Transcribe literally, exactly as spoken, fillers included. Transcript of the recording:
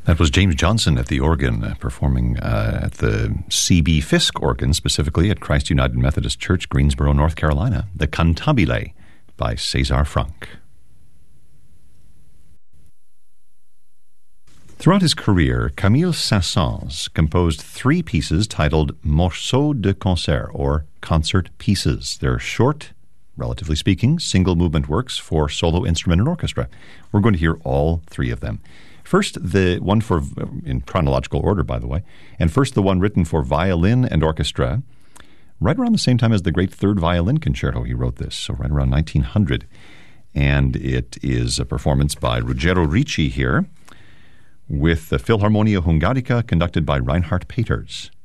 That was James Johnson at the organ, uh, performing uh, at the C B Fisk organ, specifically at Christ United Methodist Church, Greensboro, North Carolina. The Cantabile by César Franck. Throughout his career, Camille Saint-Saëns composed three pieces titled Morceaux de Concert, or concert pieces. They're short, relatively speaking, single-movement works for solo instrument and orchestra. We're going to hear all three of them. First, the one for, in chronological order, by the way, and first the one written for violin and orchestra, right around the same time as the great Third Violin Concerto. He wrote this, so right around nineteen hundred. And it is a performance by Ruggero Ricci here, with the Philharmonia Hungarica conducted by Reinhard Peters.